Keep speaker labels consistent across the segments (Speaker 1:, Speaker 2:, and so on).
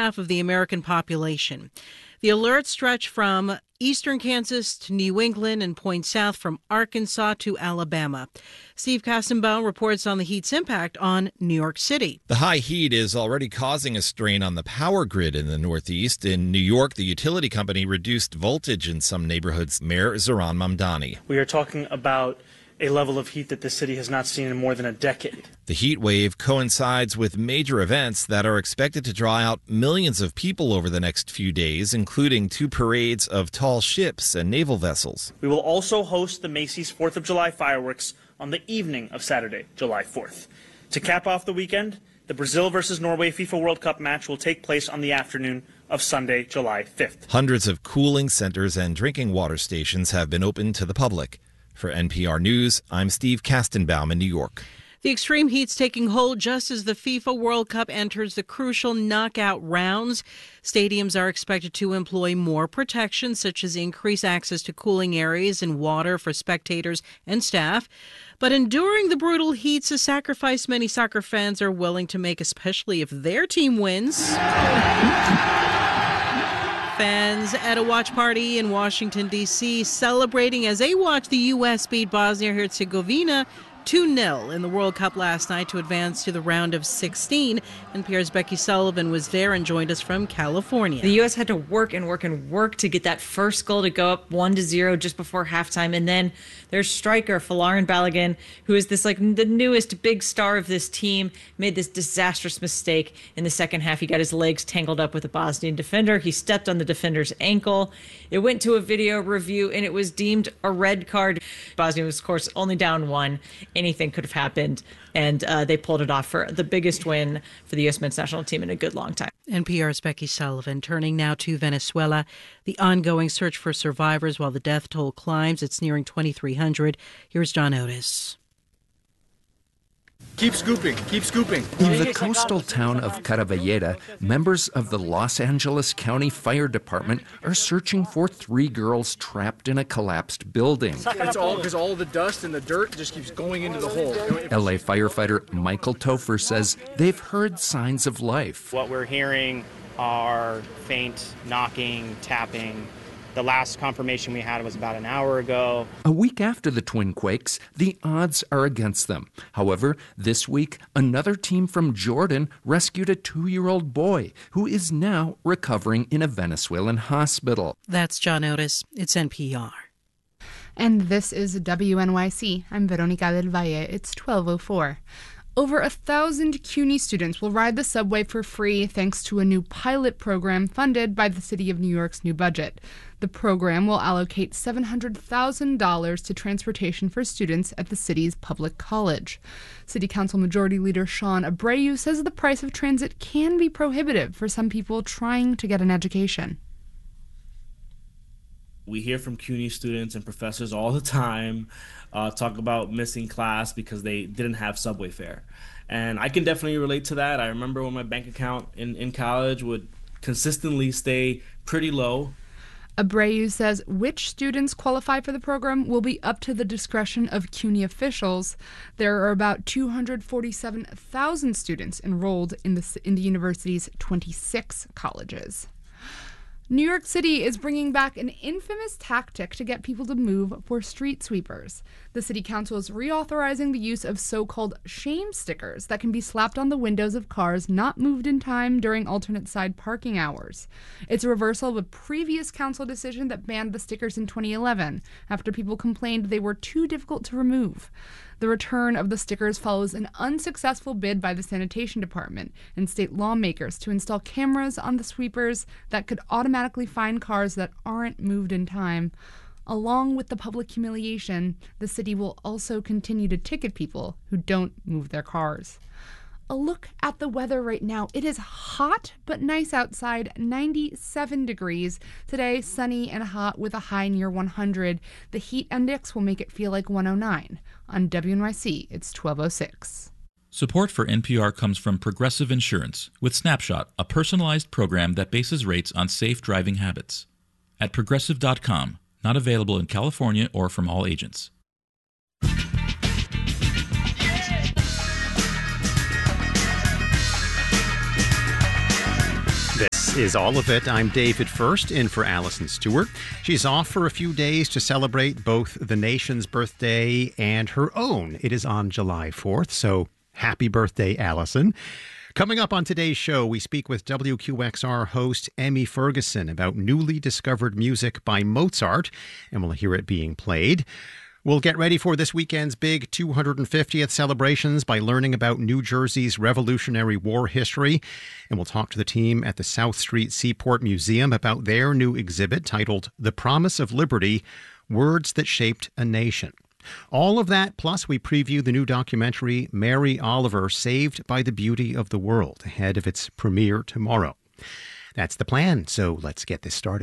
Speaker 1: half of the American population. The alerts stretch from eastern Kansas to New England and point south from Arkansas to Alabama. Steve Kastenbaum reports on the heat's impact on New York City.
Speaker 2: The high heat is already causing a strain on the power grid in the Northeast. In New York, the utility company reduced voltage in some neighborhoods. Mayor Zohran Mamdani.
Speaker 3: We are talking about a level of heat that the city has not seen in more than a decade.
Speaker 2: The heat wave coincides with major events that are expected to draw out millions of people over the next few days, including 2 parades of tall ships and naval vessels.
Speaker 3: We will also host the Macy's 4th of July fireworks on the evening of Saturday, July 4th. To cap off the weekend, the Brazil versus Norway FIFA World Cup match will take place on the afternoon of Sunday, July 5th.
Speaker 2: Hundreds of cooling centers and drinking water stations have been opened to the public. For NPR News, I'm Steve Kastenbaum in New York.
Speaker 1: The extreme heat's taking hold just as the FIFA World Cup enters the crucial knockout rounds. Stadiums are expected to employ more protection, such as increased access to cooling areas and water for spectators and staff. But enduring the brutal heat's a sacrifice many soccer fans are willing to make, especially if their team wins. Fans at a watch party in Washington, D.C. celebrating as they watch the U.S. beat Bosnia-Herzegovina 2-0 in the World Cup last night to advance to the round of 16. NPR's Becky Sullivan was there and joined us from California.
Speaker 4: The U.S. had to work and work and work to get that first goal to go up 1-0 just before halftime. And then their striker, Folarin Balogun, who is this the newest big star of this team, made this disastrous mistake in the second half. He got his legs tangled up with a Bosnian defender. He stepped on the defender's ankle. It went to a video review and it was deemed a red card. Bosnia was, of course, only down 1. Anything could have happened, and they pulled it off for the biggest win for the U.S. men's national team in a good long time.
Speaker 1: NPR's Becky Sullivan. Turning now to Venezuela. The ongoing search for survivors while the death toll climbs. It's nearing 2,300. Here's John Otis.
Speaker 5: Keep scooping, keep scooping.
Speaker 6: In the coastal town of Caravalleda, members of the Los Angeles County Fire Department are searching for 3 girls trapped in a collapsed building.
Speaker 5: It's all because all the dust and the dirt just keeps going into the hole.
Speaker 6: LA firefighter Michael Topher says they've heard signs of life.
Speaker 7: What we're hearing are faint knocking, tapping. The last confirmation we had was about an hour ago.
Speaker 6: A week after the twin quakes, the odds are against them. However, this week, another team from Jordan rescued a 2-year-old boy who is now recovering in a Venezuelan hospital.
Speaker 1: That's John Otis. It's NPR.
Speaker 8: And this is WNYC. I'm Veronica del Valle. It's 12:04. Over 1,000 CUNY students will ride the subway for free thanks to a new pilot program funded by the City of New York's new budget. The program will allocate $700,000 to transportation for students at the city's public college. City Council Majority Leader Sean Abreu says the price of transit can be prohibitive for some people trying to get an education.
Speaker 9: We hear from CUNY students and professors all the time talk about missing class because they didn't have subway fare. And I can definitely relate to that. I remember when my bank account in college would consistently stay pretty low.
Speaker 8: Abreu says which students qualify for the program will be up to the discretion of CUNY officials. There are about 247,000 students enrolled in the university's 26 colleges. New York City is bringing back an infamous tactic to get people to move for street sweepers. The city council is reauthorizing the use of so-called shame stickers that can be slapped on the windows of cars not moved in time during alternate side parking hours. It's a reversal of a previous council decision that banned the stickers in 2011 after people complained they were too difficult to remove. The return of the stickers follows an unsuccessful bid by the sanitation department and state lawmakers to install cameras on the sweepers that could automatically find cars that aren't moved in time. Along with the public humiliation, the city will also continue to ticket people who don't move their cars. A look at the weather right now. It is hot but nice outside, 97 degrees. Today, sunny and hot with a high near 100. The heat index will make it feel like 109. On WNYC, it's 12:06.
Speaker 10: Support for NPR comes from Progressive Insurance with Snapshot, a personalized program that bases rates on safe driving habits. At Progressive.com, not available in California or from all agents.
Speaker 11: This is All of It. I'm David First, in for Allison Stewart. She's off for a few days to celebrate both the nation's birthday and her own. It is on July 4th, so happy birthday, Allison. Coming up on today's show, we speak with WQXR host Emmy Ferguson about newly discovered music by Mozart, and we'll hear it being played. We'll get ready for this weekend's big 250th celebrations by learning about New Jersey's Revolutionary War history. And we'll talk to the team at the South Street Seaport Museum about their new exhibit titled The Promise of Liberty, Words That Shaped a Nation. All of that, plus we preview the new documentary Mary Oliver, Saved by the Beauty of the World, ahead of its premiere tomorrow. That's the plan, so let's get this started.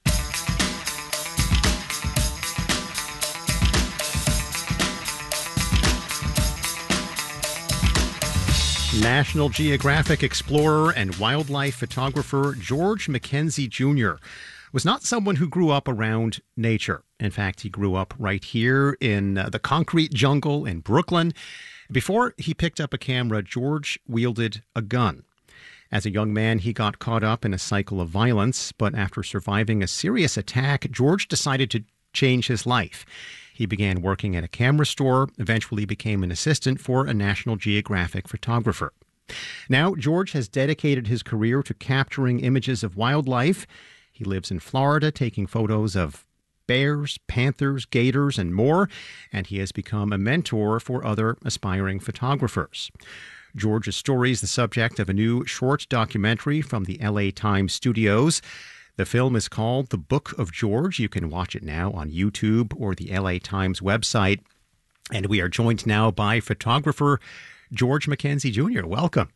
Speaker 11: National Geographic explorer and wildlife photographer George Mackenzie Jr. was not someone who grew up around nature. In fact, he grew up right here in the concrete jungle in Brooklyn. Before he picked up a camera, George wielded a gun. As a young man, he got caught up in a cycle of violence, but after surviving a serious attack, George decided to change his life. He began working at a camera store, eventually became an assistant for a National Geographic photographer. Now, George has dedicated his career to capturing images of wildlife. He lives in Florida, taking photos of bears, panthers, gators, and more, and he has become a mentor for other aspiring photographers. George's story is the subject of a new short documentary from the LA Times studios. The film is called The Book of George. You can watch it now on YouTube or the LA Times website. And we are joined now by photographer George Mackenzie Jr. Welcome.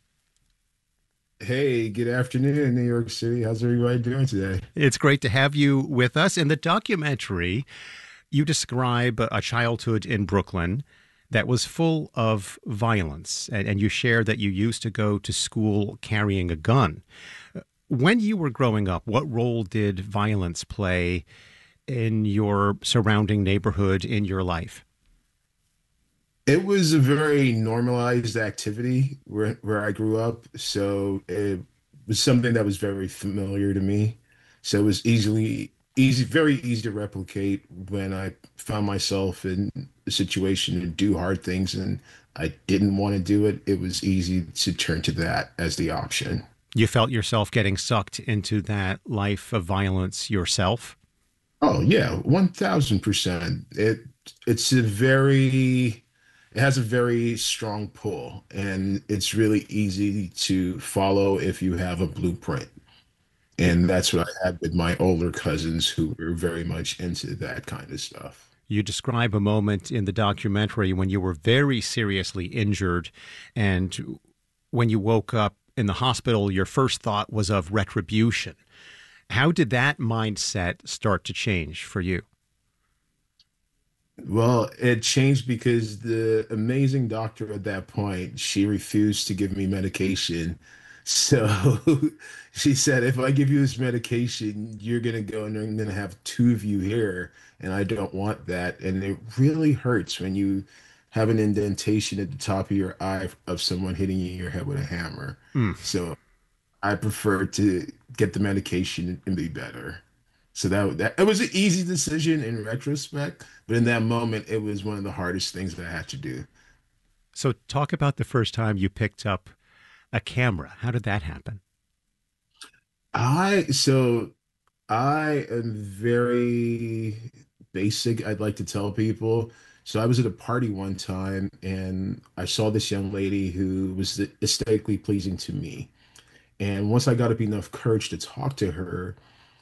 Speaker 12: Hey, good afternoon, New York City. How's everybody doing today?
Speaker 11: It's great to have you with us. In the documentary, you describe a childhood in Brooklyn that was full of violence, and you share that you used to go to school carrying a gun. When you were growing up, what role did violence play in your surrounding neighborhood, in your life?
Speaker 12: It was a very normalized activity where I grew up, so it was something that was very familiar to me. So it was very easy to replicate when I found myself in a situation to do hard things and I didn't want to do it. It was easy to turn to that as the option.
Speaker 11: You felt yourself getting sucked into that life of violence yourself?
Speaker 12: Oh yeah, 1000%. It has a very strong pull, and it's really easy to follow if you have a blueprint. And that's what I had with my older cousins who were very much into that kind of stuff.
Speaker 11: You describe a moment in the documentary when you were very seriously injured, and when you woke up in the hospital, your first thought was of retribution. How did that mindset start to change for you?
Speaker 12: Well, it changed because the amazing doctor at that point, she refused to give me medication. So she said, if I give you this medication, you're going to go and I'm going to have two of you here. And I don't want that. And it really hurts when you have an indentation at the top of your eye of someone hitting you in your head with a hammer. So I prefer to get the medication and be better. So that it was an easy decision in retrospect, but in that moment, it was one of the hardest things that I had to do.
Speaker 11: So talk about the first time you picked up a camera. How did that happen?
Speaker 12: I am very basic, I'd like to tell people. So I was at a party one time and I saw this young lady who was aesthetically pleasing to me. And once I got up enough courage to talk to her,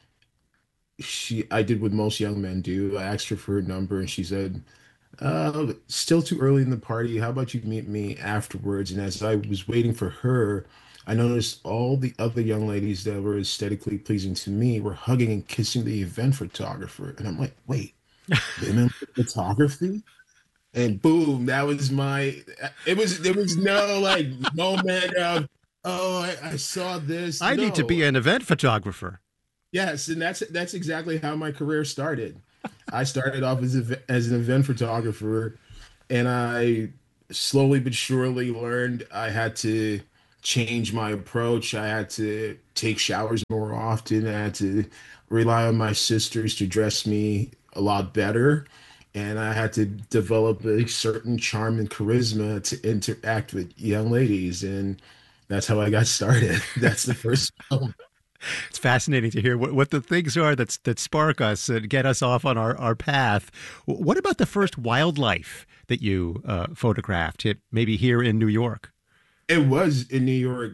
Speaker 12: I did what most young men do. I asked her for her number and she said, still too early in the party. How about you meet me afterwards? And as I was waiting for her, I noticed all the other young ladies that were aesthetically pleasing to me were hugging and kissing the event photographer. And I'm like, wait, women photography? And boom, that was there was no like moment of, oh, I saw this.
Speaker 11: I need to be an event photographer.
Speaker 12: Yes, and that's exactly how my career started. I started off as an event photographer, and I slowly but surely learned I had to change my approach. I had to take showers more often. I had to rely on my sisters to dress me a lot better. And I had to develop a certain charm and charisma to interact with young ladies. And that's how I got started. That's the first film.
Speaker 11: It's fascinating to hear what the things are that spark us and get us off on our path. What about the first wildlife that you photographed, maybe here in New York?
Speaker 12: It was in New York.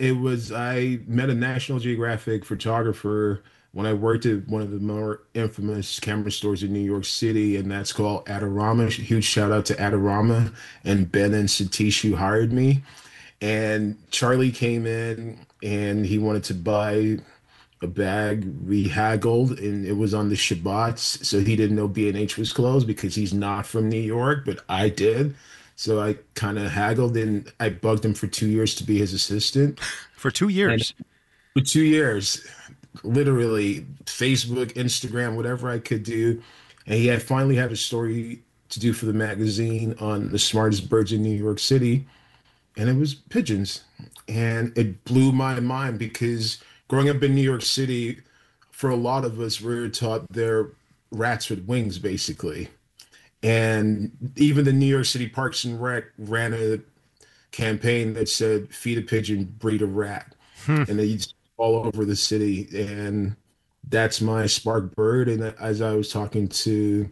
Speaker 12: I met a National Geographic photographer when I worked at one of the more infamous camera stores in New York City, and that's called Adorama. Huge shout out to Adorama and Ben and Satish who hired me. And Charlie came in and he wanted to buy a bag. We haggled and it was on the Shabbats. So he didn't know B&H was closed because he's not from New York, but I did. So I kind of haggled and I bugged him for 2 years to be his assistant.
Speaker 11: For 2 years?
Speaker 12: For 2 years, literally Facebook, Instagram, whatever I could do. And he had finally had a story to do for the magazine on the smartest birds in New York City. And it was pigeons. And it blew my mind because growing up in New York City, for a lot of us, we were taught they're rats with wings, basically. And even the New York City Parks and Rec ran a campaign that said, feed a pigeon, breed a rat. And they all over the city. And that's my spark bird. And as I was talking to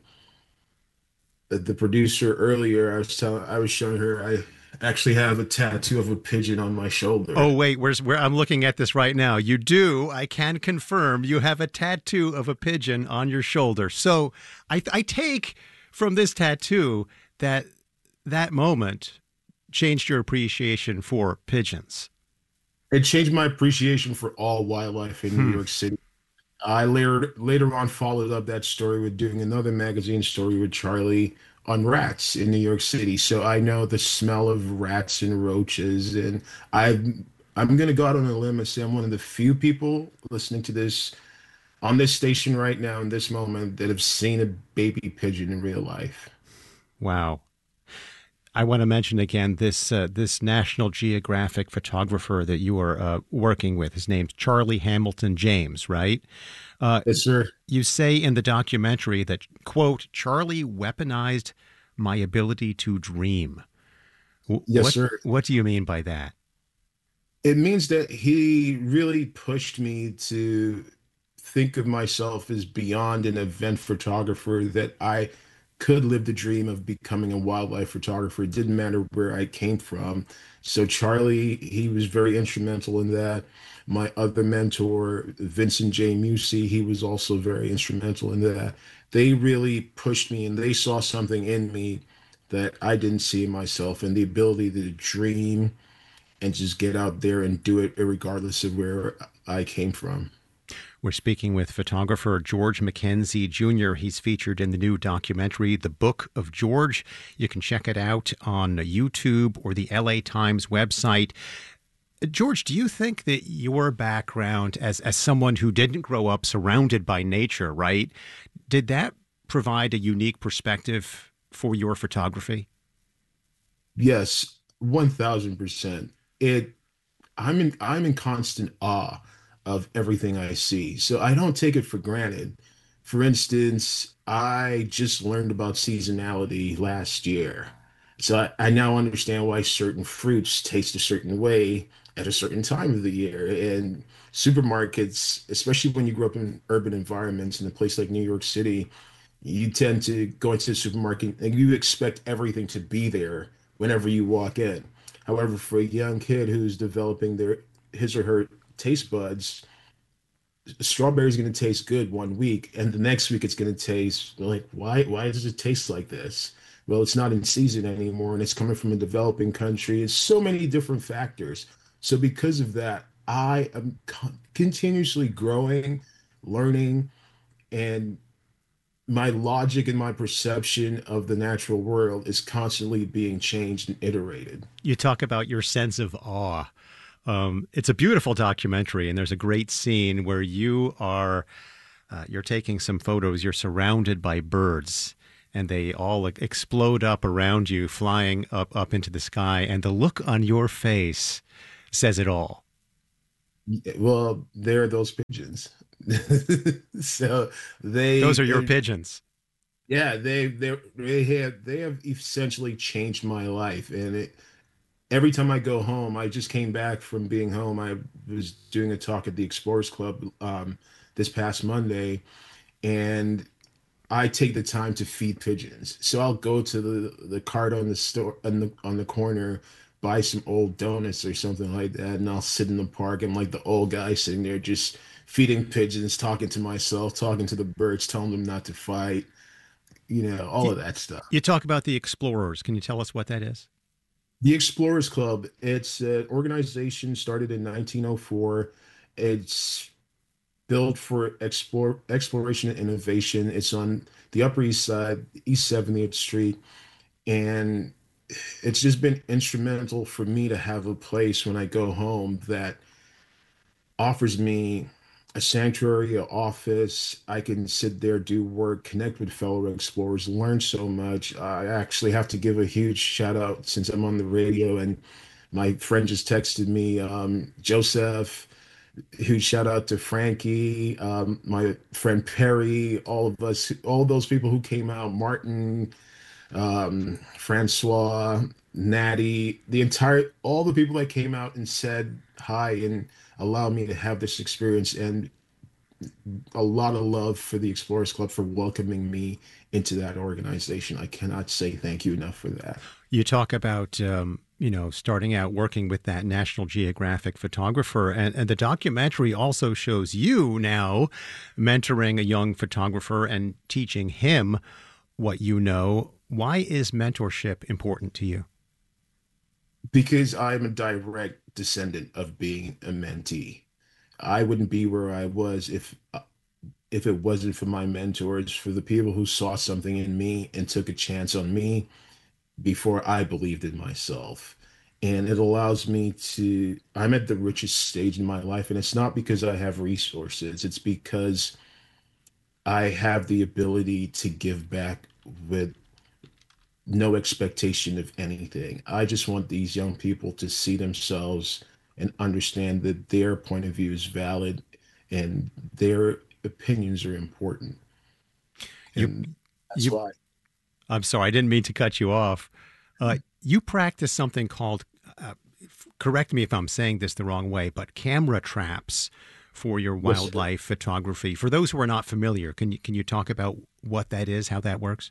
Speaker 12: the producer earlier, I was showing her, I actually have a tattoo of a pigeon on my shoulder.
Speaker 11: Oh, wait, where I'm looking at this right now. You do, I can confirm, you have a tattoo of a pigeon on your shoulder. So I take from this tattoo that moment changed your appreciation for pigeons.
Speaker 12: It changed my appreciation for all wildlife in New York City. I later on followed up that story with doing another magazine story with Charlie on rats in New York City. So I know the smell of rats and roaches, and I'm going to go out on a limb and say I'm one of the few people listening to this on this station right now in this moment that have seen a baby pigeon in real life.
Speaker 11: Wow. I want to mention again this National Geographic photographer that you are working with. His name's Charlie Hamilton James, right?
Speaker 12: Yes, sir.
Speaker 11: You say in the documentary that, quote, Charlie weaponized my ability to dream.
Speaker 12: Yes, sir.
Speaker 11: What do you mean by that?
Speaker 12: It means that he really pushed me to think of myself as beyond an event photographer, that I could live the dream of becoming a wildlife photographer. It didn't matter where I came from. So Charlie, he was very instrumental in that. My other mentor, Vincent J. Musi, he was also very instrumental in that. They really pushed me and they saw something in me that I didn't see in myself, and the ability to dream and just get out there and do it regardless of where I came from.
Speaker 11: We're speaking with photographer George McKenzie Jr. He's featured in the new documentary, The Book of George. You can check it out on YouTube or the LA Times website. George, do you think that your background as someone who didn't grow up surrounded by nature, right, did that provide a unique perspective for your photography?
Speaker 12: Yes, 1000%. I'm in constant awe of everything I see. So I don't take it for granted. For instance, I just learned about seasonality last year. So I now understand why certain fruits taste a certain way at a certain time of the year. And supermarkets, especially when you grow up in urban environments in a place like New York City, you tend to go into the supermarket and you expect everything to be there whenever you walk in. However, for a young kid who's developing his or her taste buds, strawberry is going to taste good 1 week, and the next week it's going to taste like, why does it taste like this? Well, it's not in season anymore, and it's coming from a developing country. It's so many different factors. So because of that, I am continuously growing, learning, and my logic and my perception of the natural world is constantly being changed and iterated.
Speaker 11: You talk about your sense of awe. It's a beautiful documentary, and there's a great scene where you are you're taking some photos. You're surrounded by birds, and they all explode up around you, flying up into the sky. And the look on your face says it all.
Speaker 12: Well, there are those pigeons. So
Speaker 11: those are your pigeons.
Speaker 12: Yeah, they have essentially changed my life, and every time I go home, I just came back from being home. I was doing a talk at the Explorers Club this past Monday, and I take the time to feed pigeons. So I'll go to the cart on the store on the corner, buy some old donuts or something like that, and I'll sit in the park. I'm like the old guy sitting there just feeding pigeons, talking to myself, talking to the birds, telling them not to fight, all of that stuff.
Speaker 11: You talk about the Explorers. Can you tell us what that is?
Speaker 12: The Explorers Club, it's an organization started in 1904. It's built for exploration and innovation. It's on the Upper East Side, East 70th Street. And it's just been instrumental for me to have a place when I go home that offers me a sanctuary, an office. I can sit there, do work, connect with fellow explorers, learn so much. I actually have to give a huge shout out since I'm on the radio, and my friend just texted me, Joseph. Huge shout out to Frankie, my friend Perry, all of us, all those people who came out, Martin, Francois, Natty, all the people that came out and said hi and allowed me to have this experience, and a lot of love for the Explorers Club for welcoming me into that organization. I cannot say thank you enough for that.
Speaker 11: You talk about, starting out working with that National Geographic photographer, and the documentary also shows you now mentoring a young photographer and teaching him what you know. Why is mentorship important to you?
Speaker 12: Because I'm a direct descendant of being a mentee. I wouldn't be where I was if it wasn't for my mentors, for the people who saw something in me and took a chance on me before I believed in myself. And it allows me I'm at the richest stage in my life, and it's not because I have resources. It's because I have the ability to give back with no expectation of anything. I just want these young people to see themselves and understand that their point of view is valid and their opinions are important. That's why.
Speaker 11: I'm sorry, I didn't mean to cut you off. You practice something called, correct me if I'm saying this the wrong way, but camera traps for your wildlife photography. For those who are not familiar, can you talk about what that is, how that works?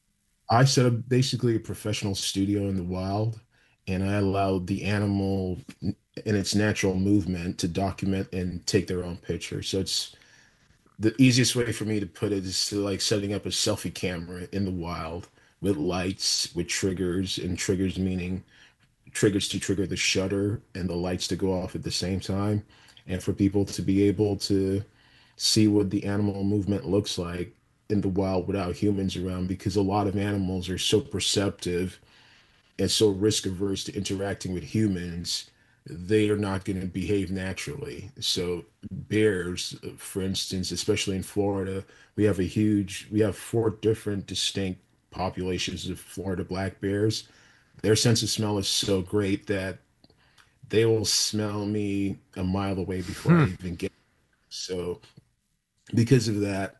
Speaker 12: I set up basically a professional studio in the wild, and I allow the animal in its natural movement to document and take their own picture. So it's the easiest way for me to put it is to like setting up a selfie camera in the wild with lights, with triggers, and triggers meaning triggers to trigger the shutter and the lights to go off at the same time, and for people to be able to see what the animal movement looks like in the wild without humans around, because a lot of animals are so perceptive and so risk averse to interacting with humans, they are not going to behave naturally. So bears, for instance, especially in Florida, we have 4 different distinct populations of Florida black bears. Their sense of smell is so great that they will smell me a mile away before I even get. So because of that,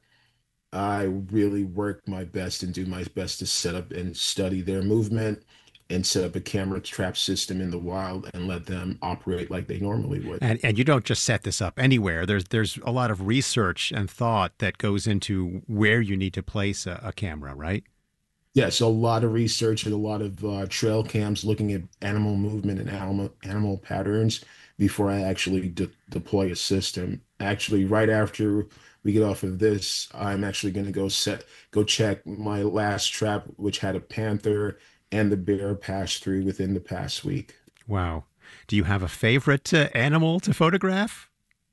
Speaker 12: I really work my best and do my best to set up and study their movement and set up a camera trap system in the wild and let them operate like they normally would.
Speaker 11: And you don't just set this up anywhere. There's a lot of research and thought that goes into where you need to place a camera, right?
Speaker 12: Yes, a lot of research and a lot of trail cams looking at animal movement and animal patterns before I actually deploy a system. Actually, right after we get off of this, I'm actually going to go check my last trap, which had a panther and the bear pass through within the past week.
Speaker 11: Wow. Do you have a favorite animal to photograph?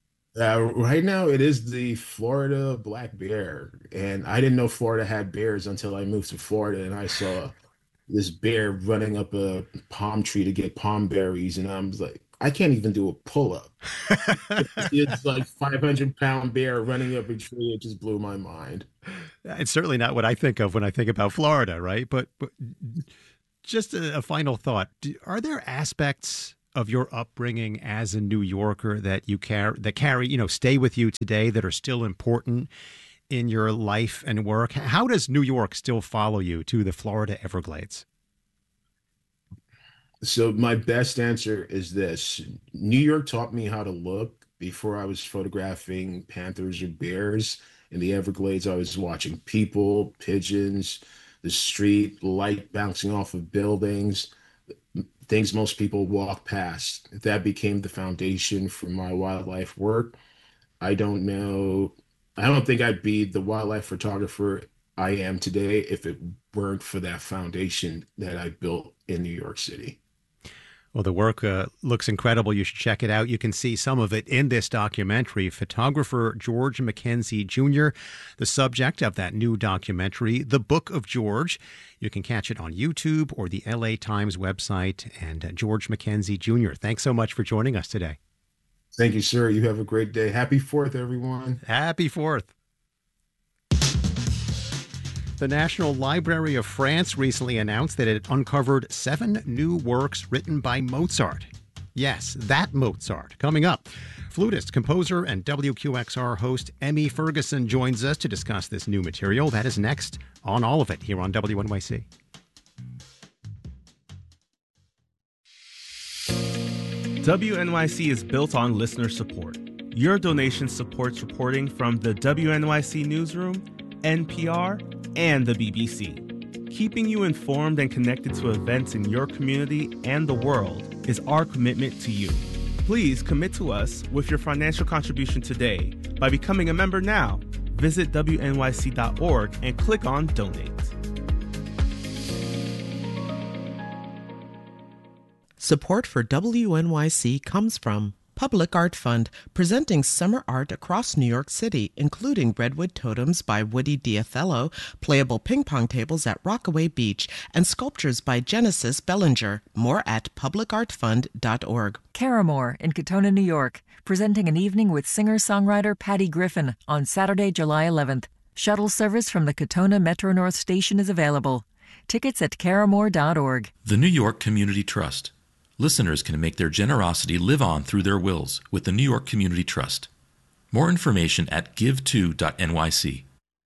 Speaker 12: Right now, it is the Florida black bear. And I didn't know Florida had bears until I moved to Florida and I saw this bear running up a palm tree to get palm berries. And I was like, I can't even do a pull-up. It's like 500-pound bear running up a tree. It just blew my mind.
Speaker 11: It's certainly not what I think of when I think about Florida, right? But just a final thought. Are there aspects of your upbringing as a New Yorker that you carry, stay with you today, that are still important in your life and work? How does New York still follow you to the Florida Everglades?
Speaker 12: So my best answer is this. New York taught me how to look. Before I was photographing panthers or bears in the Everglades, I was watching people, pigeons, the street, light bouncing off of buildings, things most people walk past. That became the foundation for my wildlife work. I don't think I'd be the wildlife photographer I am today if it weren't for that foundation that I built in New York City.
Speaker 11: Well, the work looks incredible. You should check it out. You can see some of it in this documentary. Photographer George McKenzie Jr., the subject of that new documentary, The Book of George. You can catch it on YouTube or the LA Times website. And George McKenzie Jr., thanks so much for joining us today.
Speaker 12: Thank you, sir. You have a great day. Happy 4th, everyone.
Speaker 11: Happy 4th. The National Library of France recently announced that it uncovered 7 new works written by Mozart. Yes, that Mozart. Coming up, flutist, composer, and WQXR host Emmy Ferguson joins us to discuss this new material. That is next on All of It here on WNYC.
Speaker 13: WNYC is built on listener support. Your donation supports reporting from the WNYC Newsroom, NPR, and the BBC. Keeping you informed and connected to events in your community and the world is our commitment to you. Please commit to us with your financial contribution today by becoming a member now. Visit WNYC.org and click on Donate.
Speaker 14: Support for WNYC comes from Public Art Fund, presenting summer art across New York City, including redwood totems by Woody Diathello, playable ping pong tables at Rockaway Beach, and sculptures by Genesis Bellinger. More at publicartfund.org.
Speaker 15: Caramore in Katona, New York, presenting an evening with singer-songwriter Patty Griffin on Saturday, July 11th. Shuttle service from the Katona Metro North Station is available. Tickets at caramore.org.
Speaker 10: The New York Community Trust. Listeners can make their generosity live on through their wills with the New York Community Trust. More information at give2.nyc.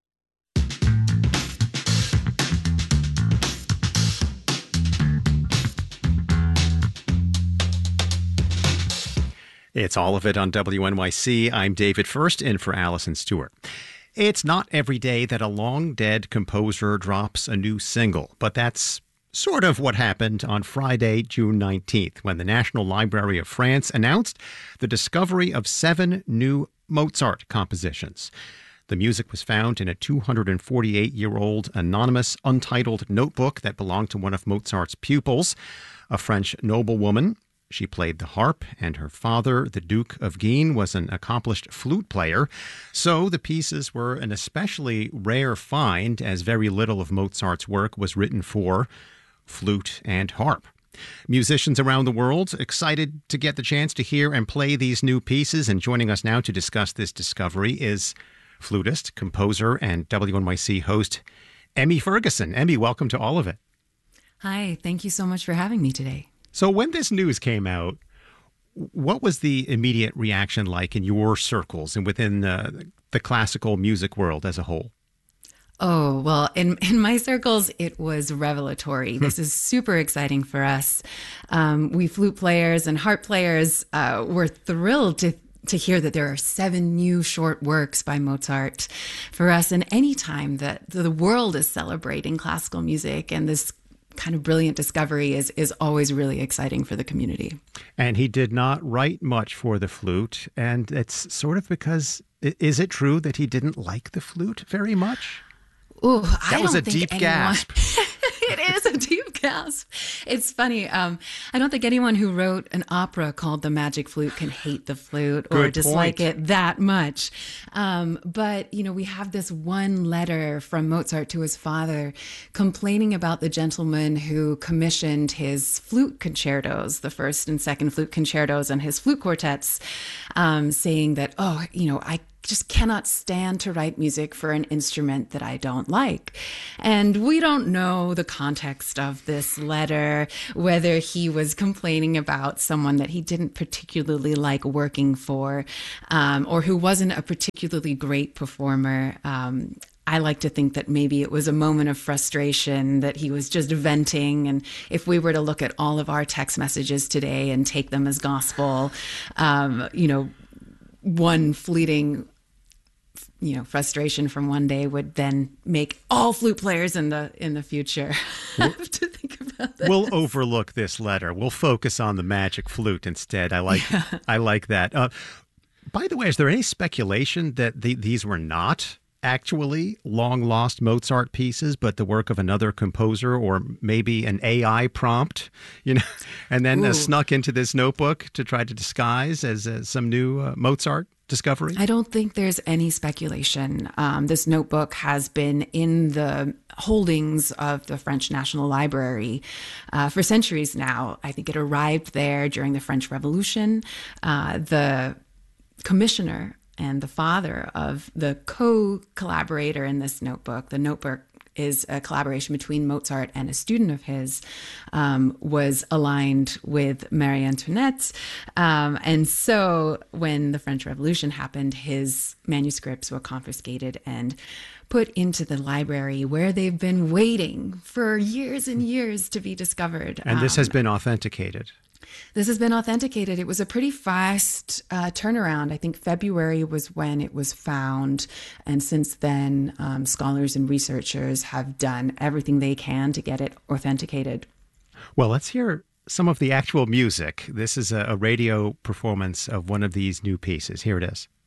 Speaker 11: It's All of It on WNYC. I'm David First, in for Allison Stewart. It's not every day that a long-dead composer drops a new single, but that's sort of what happened on Friday, June 19th, when the National Library of France announced the discovery of 7 new Mozart compositions. The music was found in a 248-year-old anonymous, untitled notebook that belonged to one of Mozart's pupils, a French noblewoman. She played the harp, and her father, the Duke of Guienne, was an accomplished flute player. So the pieces were an especially rare find, as very little of Mozart's work was written for flute and harp. Musicians around the world excited to get the chance to hear and play these new pieces, and joining us now to discuss this discovery is flutist, composer, and WNYC host Emmy Ferguson. Emmy, welcome to All of It.
Speaker 16: Hi, thank you so much for having me today.
Speaker 11: So when this news came out, what was the immediate reaction like in your circles and within the classical music world as a whole?
Speaker 16: Oh, well, in my circles, it was revelatory. This is super exciting for us. We flute players and harp players were thrilled to hear that there are 7 new short works by Mozart for us. And any time that the world is celebrating classical music and this kind of brilliant discovery is always really exciting for the community.
Speaker 11: And he did not write much for the flute. And it's sort of because, is it true that he didn't like the flute very much?
Speaker 16: Ooh,
Speaker 11: that was a deep gasp.
Speaker 16: It is a deep gasp. It's funny. I don't think anyone who wrote an opera called The Magic Flute can hate the flute or dislike it that much. But, we have this one letter from Mozart to his father complaining about the gentleman who commissioned his flute concertos, the first and second flute concertos and his flute quartets, saying that, I just cannot stand to write music for an instrument that I don't like. And we don't know the context of this letter, whether he was complaining about someone that he didn't particularly like working for, or who wasn't a particularly great performer. I like to think that maybe it was a moment of frustration, that he was just venting. And if we were to look at all of our text messages today and take them as gospel, one fleeting frustration from one day would then make all flute players in the future have to think about that.
Speaker 11: We'll overlook this letter. We'll focus on the magic flute instead. I like that. By the way, is there any speculation that these were not actually long-lost Mozart pieces, but the work of another composer, or maybe an AI prompt, and then snuck into this notebook to try to disguise as some new Mozart discovery?
Speaker 16: I don't think there's any speculation. This notebook has been in the holdings of the French National Library for centuries now. I think it arrived there during the French Revolution. The commissioner and the father of the co-collaborator in this notebook, the notebook is a collaboration between Mozart and a student of his, was aligned with Marie Antoinette. And so when the French Revolution happened, his manuscripts were confiscated and put into the library, where they've been waiting for years and years to be discovered.
Speaker 11: And this has been authenticated.
Speaker 16: This has been authenticated. It was a pretty fast turnaround. I think February was when it was found. And since then, scholars and researchers have done everything they can to get it authenticated.
Speaker 11: Well, let's hear some of the actual music. This is a radio performance of one of these new pieces. Here it is.